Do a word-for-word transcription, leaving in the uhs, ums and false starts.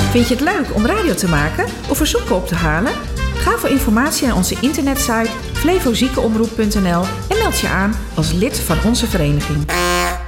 Vind je het leuk om radio te maken of verzoeken op te halen? Ga voor informatie naar onze internetsite flevoziekenomroep punt n l en meld je aan als lid van onze vereniging.